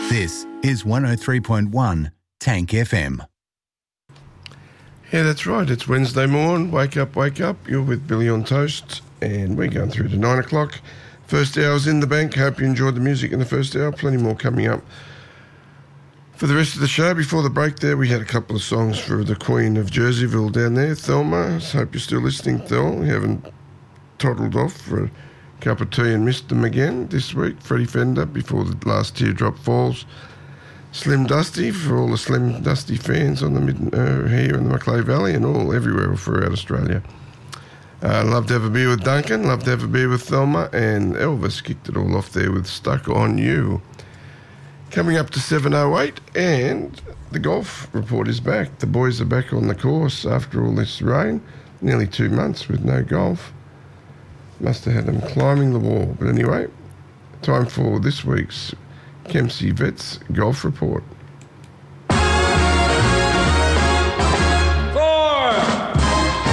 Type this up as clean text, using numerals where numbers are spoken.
This is 103.1 Tank FM. Yeah, that's right. It's Wednesday morning. Wake up, wake up. You're with Billy on Toast, and we're going through to 9 o'clock. First hour's in the bank. Hope you enjoyed the music in the first hour. Plenty more coming up for the rest of the show. Before the break there, we had a couple of songs for the Queen of Jerseyville down there, Thelma. Hope you're still listening, Thel. We haven't toddled off for a cup of tea and missed them again this week. Freddie Fender, Before the Last Teardrop Falls. Slim Dusty, for all the Slim Dusty fans on the here in the Macleay Valley and all everywhere throughout Australia. Love to Have a Beer with Duncan, Love to Have a Beer with Thelma, and Elvis kicked it all off there with Stuck on You. Coming up to 7:08, and the golf report is back. The boys are back on the course after all this rain. Nearly 2 months with no golf. Must have had them climbing the wall. But anyway, time for this week's Kempsey Vets Golf Report.